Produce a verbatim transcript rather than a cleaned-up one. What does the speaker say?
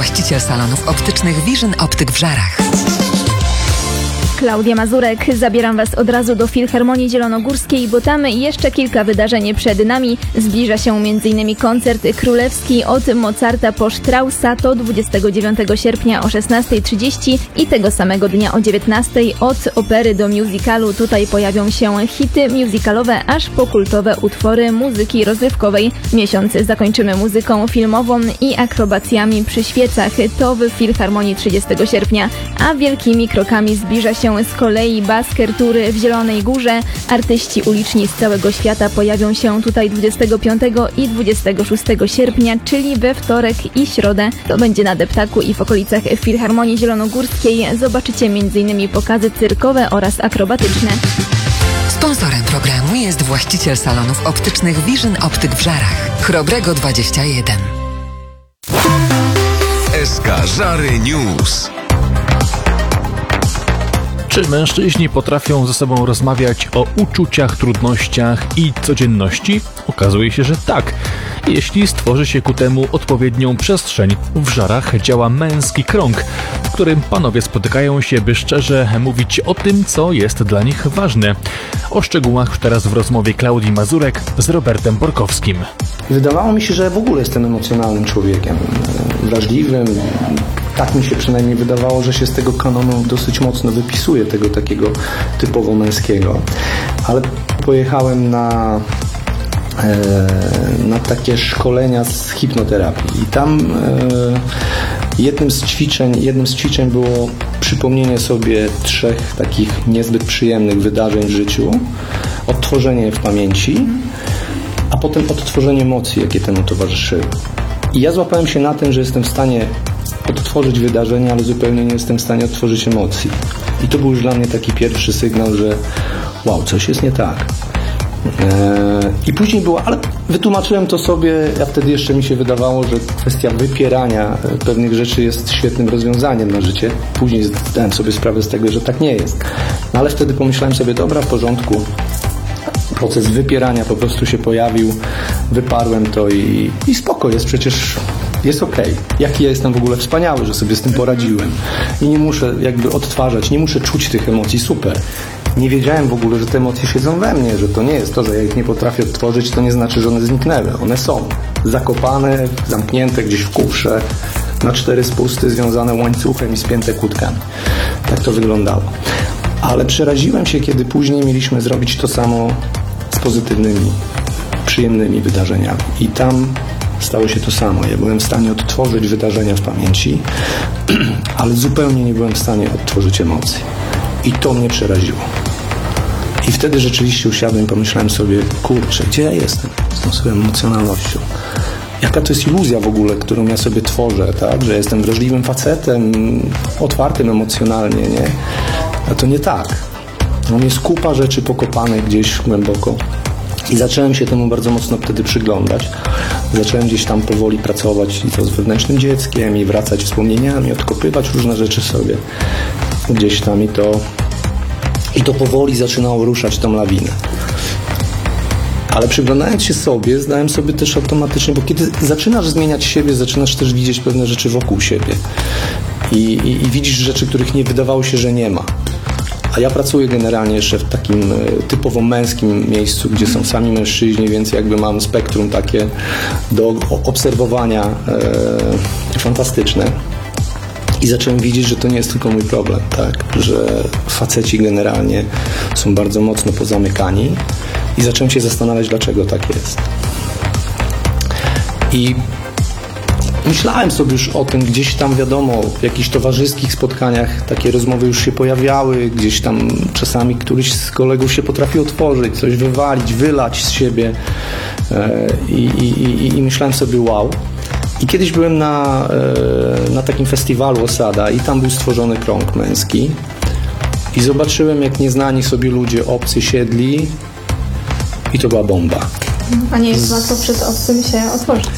właściciel salonów optycznych Vision Optyk w Żarach. Klaudia Mazurek. Zabieram Was od razu do Filharmonii Zielonogórskiej, bo tam jeszcze kilka wydarzeń przed nami. Zbliża się m.in. koncert królewski od Mozarta po Straussa, to dwudziestego dziewiątego sierpnia o szesnasta trzydzieści i tego samego dnia o dziewiętnasta od opery do musicalu. Tutaj pojawią się hity musicalowe, aż po kultowe utwory muzyki rozrywkowej. Miesiąc zakończymy muzyką filmową i akrobacjami przy świecach. To w Filharmonii trzydziestego sierpnia, a wielkimi krokami zbliża się z kolei Basker Tour w Zielonej Górze. Artyści uliczni z całego świata pojawią się tutaj dwudziestego piątego i dwudziestego szóstego sierpnia, czyli we wtorek i środę. To będzie na Deptaku i w okolicach Filharmonii Zielonogórskiej. Zobaczycie m.in. pokazy cyrkowe oraz akrobatyczne. Sponsorem programu jest właściciel salonów optycznych Vision Optyk w Żarach. Chrobrego dwadzieścia jeden. S K Żary News. Czy mężczyźni potrafią ze sobą rozmawiać o uczuciach, trudnościach i codzienności? Okazuje się, że tak. Jeśli stworzy się ku temu odpowiednią przestrzeń. W Żarach działa męski krąg, w którym panowie spotykają się, by szczerze mówić o tym, co jest dla nich ważne. O szczegółach już teraz w rozmowie Klaudii Mazurek z Robertem Borkowskim. Wydawało mi się, że w ogóle jestem emocjonalnym człowiekiem, wrażliwym. Tak mi się przynajmniej wydawało, że się z tego kanonu dosyć mocno wypisuje, tego takiego typowo męskiego. Ale pojechałem na, e, na takie szkolenia z hipnoterapii i tam e, jednym z ćwiczeń, jednym z ćwiczeń było przypomnienie sobie trzech takich niezbyt przyjemnych wydarzeń w życiu, odtworzenie je w pamięci, a potem odtworzenie emocji, jakie temu towarzyszyły. I ja złapałem się na tym, że jestem w stanie odtworzyć wydarzenia, ale zupełnie nie jestem w stanie odtworzyć emocji. I to był już dla mnie taki pierwszy sygnał, że wow, coś jest nie tak. Eee, I później było, ale wytłumaczyłem to sobie, a wtedy jeszcze mi się wydawało, że kwestia wypierania pewnych rzeczy jest świetnym rozwiązaniem na życie. Później zdałem sobie sprawę z tego, że tak nie jest. No ale wtedy pomyślałem sobie, dobra, w porządku. Proces wypierania po prostu się pojawił, wyparłem to i, i spoko, jest przecież, jest okej. Okay. Jaki ja jestem w ogóle wspaniały, że sobie z tym poradziłem. I nie muszę jakby odtwarzać, nie muszę czuć tych emocji, super. Nie wiedziałem w ogóle, że te emocje siedzą we mnie, że to nie jest to, że ja ich nie potrafię odtworzyć, to nie znaczy, że one zniknęły. One są zakopane, zamknięte gdzieś w kufrze, na cztery spusty, związane łańcuchem i spięte kłódkami. Tak to wyglądało. Ale przeraziłem się, kiedy później mieliśmy zrobić to samo z pozytywnymi, przyjemnymi wydarzeniami. I tam stało się to samo. Ja byłem w stanie odtworzyć wydarzenia w pamięci, ale zupełnie nie byłem w stanie odtworzyć emocji. I to mnie przeraziło. I wtedy rzeczywiście usiadłem i pomyślałem sobie, kurczę, gdzie ja jestem z tą swoją emocjonalnością? Jaka to jest iluzja w ogóle, którą ja sobie tworzę, tak? Że jestem wrażliwym facetem, otwartym emocjonalnie, nie? A to nie tak. Mam jest kupa rzeczy pokopanych gdzieś głęboko. I zacząłem się temu bardzo mocno wtedy przyglądać. Zacząłem gdzieś tam powoli pracować i to z wewnętrznym dzieckiem i wracać wspomnieniami, odkopywać różne rzeczy sobie gdzieś tam i to, i to powoli zaczynało ruszać tą lawinę. Ale przyglądając się sobie, zdałem sobie też automatycznie, bo kiedy zaczynasz zmieniać siebie, zaczynasz też widzieć pewne rzeczy wokół siebie. I, i, i widzisz rzeczy, których nie wydawało się, że nie ma. A ja pracuję generalnie jeszcze w takim typowo męskim miejscu, gdzie są sami mężczyźni, więc jakby mam spektrum takie do obserwowania e, fantastyczne. I zacząłem widzieć, że to nie jest tylko mój problem, tak? Że faceci generalnie są bardzo mocno pozamykani i zacząłem się zastanawiać, dlaczego tak jest. I myślałem sobie już o tym, gdzieś tam wiadomo, w jakichś towarzyskich spotkaniach takie rozmowy już się pojawiały, gdzieś tam czasami któryś z kolegów się potrafi otworzyć, coś wywalić, wylać z siebie i, i, i myślałem sobie wow. I kiedyś byłem na, na takim festiwalu Osada i tam był stworzony krąg męski i zobaczyłem, jak nieznani sobie ludzie, obcy siedli i to była bomba. A nie jest łatwo przed obcym się otworzyć.